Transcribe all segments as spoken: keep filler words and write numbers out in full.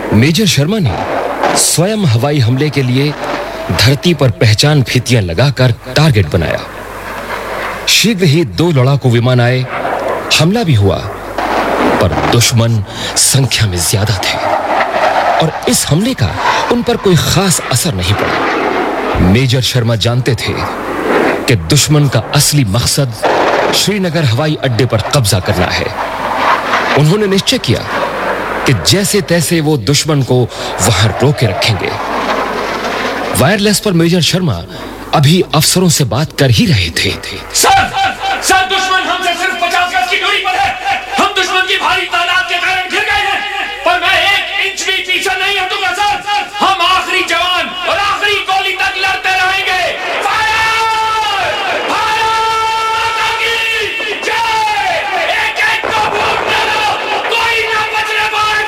Major Sharma ने स्वयं हवाई हमले के लिए धरती पर पहचान फीतियां लगाकर टारगेट बनाया। शीघ्र ही दो लड़ाकू विमान आए, हमला भी हुआ, पर दुश्मन संख्या में ज्यादा थे और इस हमले का उन पर कोई खास असर नहीं पड़ा। मेजर शर्मा जानते थे कि दुश्मन का असली मकसद श्रीनगर हवाई अड्डे पर कब्जा करना है। उन्होंने निश्चय किया कि जैसे तैसे वो दुश्मन को वहां रोके रखेंगे। वायरलेस पर मेजर शर्मा अभी अफसरों से बात कर ही रहे थे। सर, सर दुश्मन हमसे सिर्फ पचास गज की दूरी पर है। हम दुश्मन की भारी तादाद के कारण घिर गए हैं, पर मैं एक इंच भी पीछे नहीं हटूंगा सर। हम आखिरी जवान और आखिरी गोली तक लड़ते रहेंगे। फायर! फायर! जय! एक एक को फूट डालो, कोई ना बचने पाए।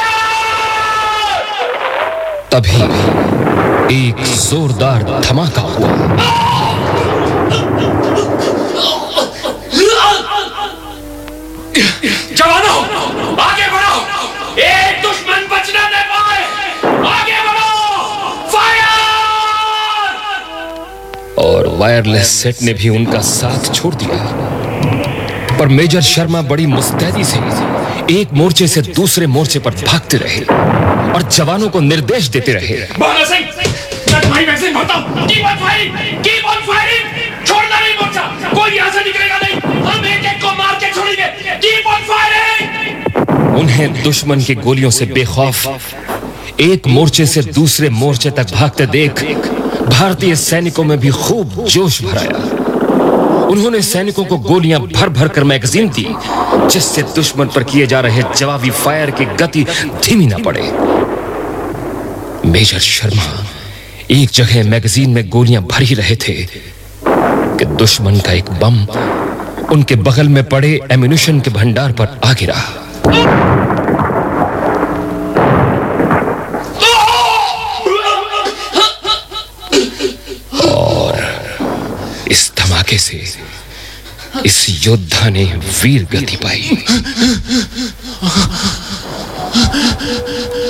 फायर! तभी एक जोरदार धमाका हुआ। जवानों, आगे बढ़ो, एक दुश्मन बचने न पाए। आगे बढ़ो, फायर! और वायरलेस सेट ने भी उनका साथ छोड़ दिया। पर मेजर शर्मा बड़ी मुस्तैदी से एक मोर्चे से दूसरे मोर्चे पर भागते रहे और जवानों को निर्देश देते रहे। बहादुर सिंह, मैं तुम्हारी वैक्सीन भरता हूं। Keep on firing, keep on firing. छोड़ना नहीं मोर्चा, कोई यहां से निकलेगा नहीं। हम एक एक को मार के छोड़ेंगे। Keep on firing. उन्हें दुश्मन की गोलियों से बेखौफ एक मोर्चे से दूसरे मोर्चे तक भागते देख भारतीय सैनिकों में भी खूब जोश भर आया। उन्होंने सैनिकों को गोलियां भर भर कर मैगजीन दी, जिससे दुश्मन पर किए जा रहे जवाबी फायर की गति धीमी न पड़े। मेजर शर्मा एक जगह मैगजीन में गोलियां भर ही रहे थे कि दुश्मन का एक बम उनके बगल में पड़े एम्यूनिशन के भंडार पर आ गिरा। और इस धमाके से इस योद्धा ने वीर गति पाई।